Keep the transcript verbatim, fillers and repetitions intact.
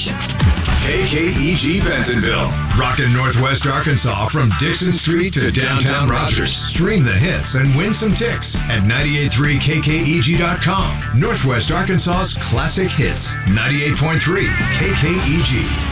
K K E G Bentonville, rockin' Northwest Arkansas from Dixon Street to downtown Rogers. Stream the hits and win some ticks at nine eight three K K E G dot com. Northwest Arkansas's classic hits, ninety-eight point three K K E G.